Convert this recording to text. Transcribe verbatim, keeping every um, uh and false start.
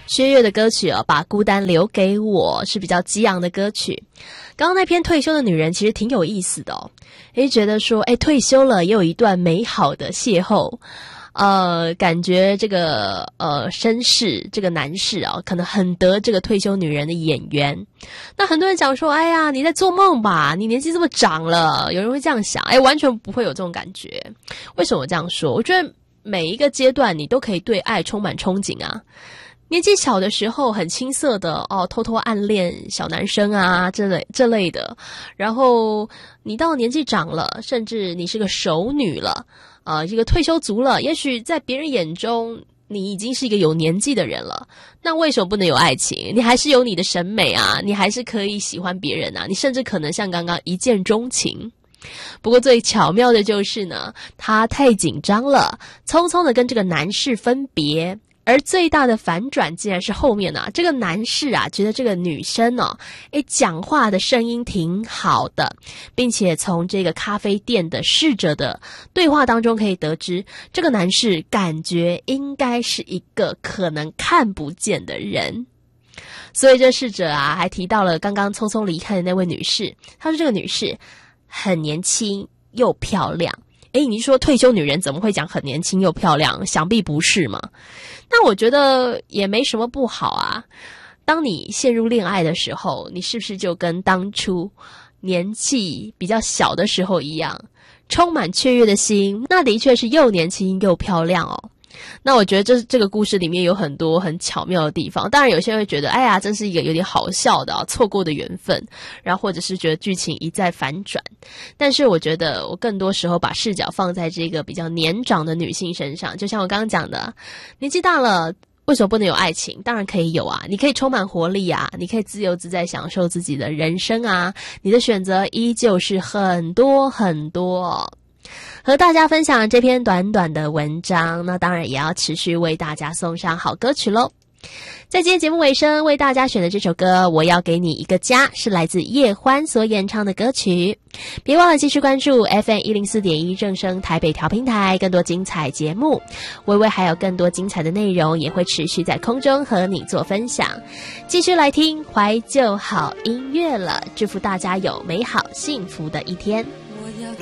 薛岳的歌曲哦，把孤单留给我是比较激昂的歌曲。刚刚那篇退休的女人其实挺有意思的哦，诶，觉得说，诶，退休了也有一段美好的邂逅。呃，感觉这个呃绅士这个男士啊，可能很得这个退休女人的眼缘。那很多人讲说，哎呀，你在做梦吧？你年纪这么长了，有人会这样想，哎，完全不会有这种感觉。为什么我这样说？我觉得每一个阶段你都可以对爱充满憧憬啊。年纪小的时候很青涩的哦，偷偷暗恋小男生啊，这类这类的。然后你到年纪长了，甚至你是个熟女了。呃，一个退休族了，也许在别人眼中你已经是一个有年纪的人了，那为什么不能有爱情？你还是有你的审美啊，你还是可以喜欢别人啊，你甚至可能像刚刚一见钟情。不过最巧妙的就是呢，他太紧张了，匆匆的跟这个男士分别。而最大的反转竟然是后面啊，这个男士啊觉得这个女生哦，诶讲话的声音挺好的，并且从这个咖啡店的侍者的对话当中可以得知，这个男士感觉应该是一个可能看不见的人。所以这侍者啊还提到了刚刚匆匆离开的那位女士，他说这个女士很年轻又漂亮。诶，你说退休女人怎么会讲很年轻又漂亮？想必不是嘛。那我觉得也没什么不好啊。当你陷入恋爱的时候，你是不是就跟当初年纪比较小的时候一样，充满雀跃的心？那的确是又年轻又漂亮哦。那我觉得这这个故事里面有很多很巧妙的地方，当然有些人会觉得哎呀真是一个有点好笑的啊，错过的缘分，然后或者是觉得剧情一再反转。但是我觉得我更多时候把视角放在这个比较年长的女性身上，就像我刚刚讲的，年纪大了为什么不能有爱情？当然可以有啊，你可以充满活力啊，你可以自由自在享受自己的人生啊，你的选择依旧是很多很多哦。和大家分享这篇短短的文章，那当然也要持续为大家送上好歌曲咯。在今天节目尾声为大家选的这首歌我要给你一个家，是来自叶欢所演唱的歌曲。别忘了继续关注 F M 一零四点一 正声台北调频台，更多精彩节目，微微还有更多精彩的内容也会持续在空中和你做分享。继续来听怀旧好音乐了，祝福大家有美好幸福的一天。